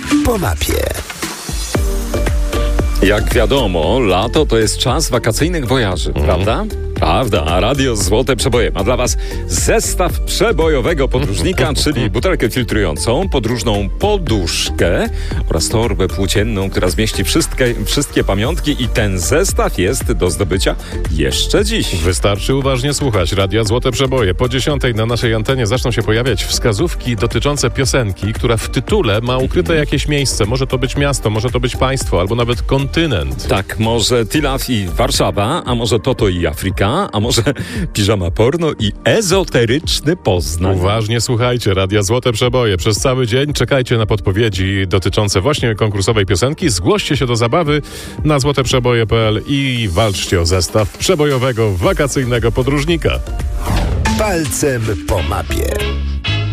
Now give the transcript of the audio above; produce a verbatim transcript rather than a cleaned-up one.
po mapie. Jak wiadomo, lato to jest czas wakacyjnych wojaży, mm. prawda? Prawda, a Radio Złote Przeboje ma dla Was zestaw przebojowego podróżnika, czyli butelkę filtrującą, podróżną poduszkę oraz torbę płócienną, która zmieści wszystkie, wszystkie pamiątki i ten zestaw jest do zdobycia jeszcze dziś. Wystarczy uważnie słuchać Radia Złote Przeboje. Po dziesiątej na naszej antenie zaczną się pojawiać wskazówki dotyczące piosenki, która w tytule ma ukryte jakieś miejsce. Może to być miasto, może to być państwo, albo nawet kontynent. Tak, może Tilaf i Warszawa, a może Toto i Afryka, a może piżama porno i ezoteryczny Poznań. Uważnie słuchajcie Radia Złote Przeboje. Przez cały dzień czekajcie na podpowiedzi dotyczące właśnie konkursowej piosenki. Zgłoście się do zabawy na złoteprzeboje kropka p l i walczcie o zestaw przebojowego wakacyjnego podróżnika. Palcem po mapie.